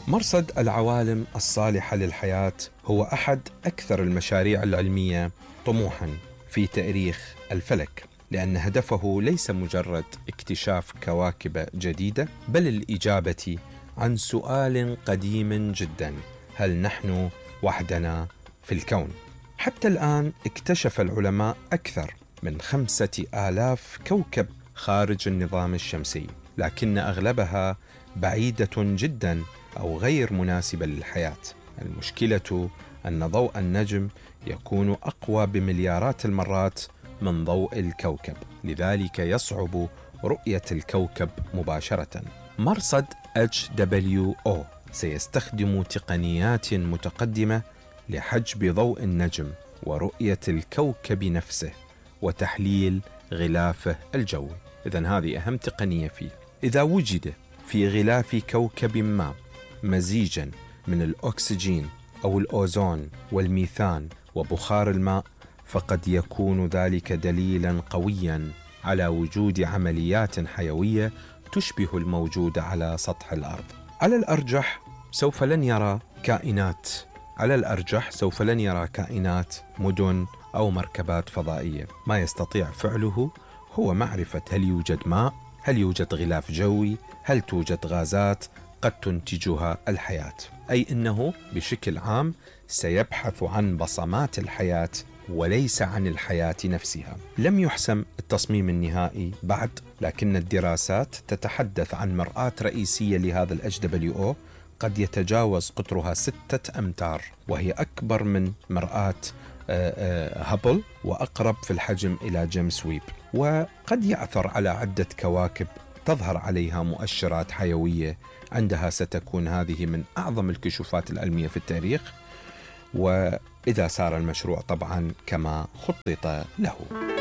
مرصد العوالم الصالحة للحياة هو أحد أكثر المشاريع العلمية طموحاً في تاريخ الفلك، لأن هدفه ليس مجرد اكتشاف كواكب جديدة، بل الإجابة عن سؤال قديم جداً: هل نحن وحدنا في الكون؟ حتى الآن اكتشف العلماء أكثر من 5000 كوكب خارج النظام الشمسي، لكن أغلبها بعيدة جداً أو غير مناسبة للحياة. المشكلة أن ضوء النجم يكون أقوى بمليارات المرات من ضوء الكوكب، لذلك يصعب رؤية الكوكب مباشرة. مرصد HWO سيستخدم تقنيات متقدمة لحجب ضوء النجم ورؤية الكوكب نفسه وتحليل غلافه الجوي. إذن هذه أهم تقنية فيه. إذا وجد في غلاف كوكب ما مزيجا من الأكسجين أو الأوزون والميثان وبخار الماء، فقد يكون ذلك دليلا قويا على وجود عمليات حيوية تشبه الموجودة على سطح الأرض. على الأرجح سوف لن يرى كائنات مدن أو مركبات فضائية. ما يستطيع فعله هو معرفة هل يوجد ماء، هل يوجد غلاف جوي، هل توجد غازات قد تنتجها الحياة. أي أنه بشكل عام سيبحث عن بصمات الحياة وليس عن الحياة نفسها. لم يحسم التصميم النهائي بعد، لكن الدراسات تتحدث عن مرآة رئيسية لهذا ال HWO قد يتجاوز قطرها 6 أمتار، وهي أكبر من مرآة هابل وأقرب في الحجم إلى جيمس ويب، وقد يعثر على عدة كواكب تظهر عليها مؤشرات حيوية. عندها ستكون هذه من أعظم الكشوفات العلمية في التاريخ، وإذا سار المشروع طبعا كما خطط له.